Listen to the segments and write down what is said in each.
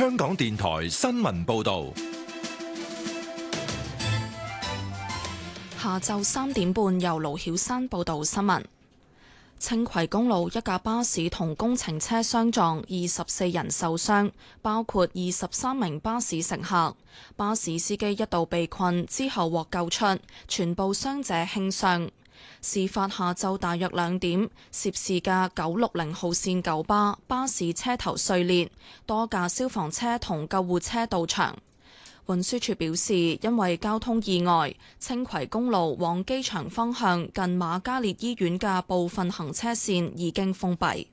香港電台新聞報道。 下晝3點半，由盧曉珊報道新聞。青葵公路一架巴士同工程車相撞，24人受傷，包括23名巴士乘客。巴士司機一度被困，之後獲救出，全部傷者輕傷。事發下晝大約2點，涉事嘅960號線九巴士車頭碎裂，多架消防車同救護車到場。運輸署表示，因為交通意外，青葵公路往機場方向近瑪嘉烈醫院嘅部分行車線已經封閉。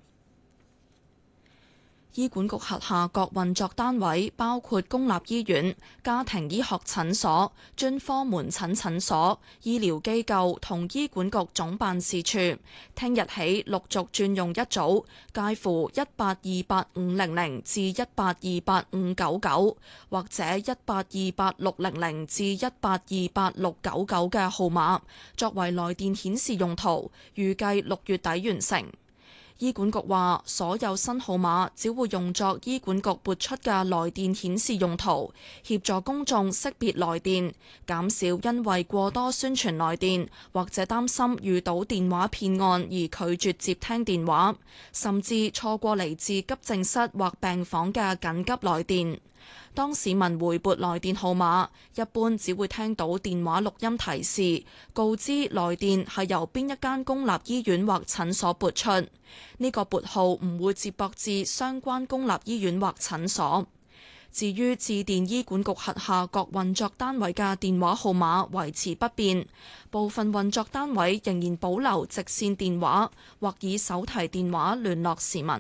醫管局轄下各運作單位，包括公立醫院、家庭醫學診所、專科門診診所、醫療機構同醫管局總辦事處，聽日起陸續轉用一組介乎1828500至1828599或者1828600至1828699嘅號碼，作為來電顯示用途，預計6月底完成。醫管局話，所有新號碼只會用作醫管局撥出嘅來電顯示用途，協助公眾識別來電，減少因為過多宣傳來電或者擔心遇到電話騙案而拒絕接聽電話，甚至錯過嚟自急症室或病房嘅緊急來電。當市民回撥來電號碼，一般只會聽到電話錄音提示，告知來電係由邊一間公立醫院或診所撥出。呢個撥號唔會接駁至相關公立醫院或診所。至於致電醫管局轄下各運作單位嘅電話號碼維持不變，部分運作單位仍然保留直線電話或以手提電話聯絡市民。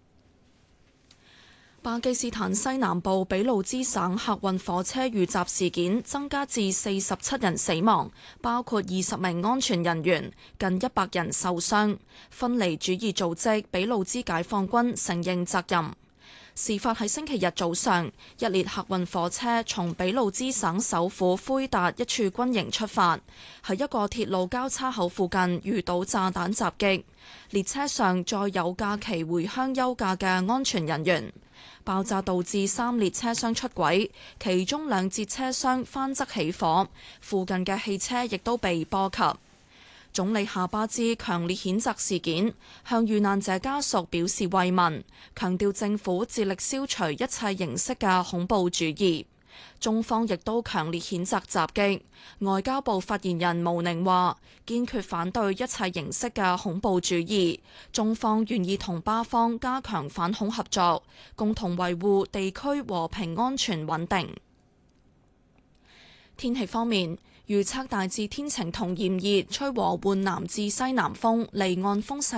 巴基斯坦西南部俾路支省客運火車遇襲事件增加至47人死亡，包括20名安全人員，近100人受傷。分離主義組織俾路支解放軍承認責任。事發喺星期日早上，一列客運火車從俾路支省首府魁達一處軍營出發，喺一個鐵路交叉口附近遇到炸彈襲擊。列車上載有假期回鄉休假嘅安全人員。爆炸導致3列車廂出軌，其中2節車廂翻側起火，附近嘅汽車亦都被波及。總理夏巴茲強烈譴責事件，向遇難者家屬表示慰問，強調政府致力消除一切形式嘅恐怖主義。中方亦都強烈譴責襲擊。外交部發言人毛寧話，堅決反對一切形式嘅恐怖主義。中方願意同巴方加強反恐合作，共同維護地區和平安全穩定。天氣方面，預測大致天晴同炎熱，吹和緩南至西南風，離岸風勢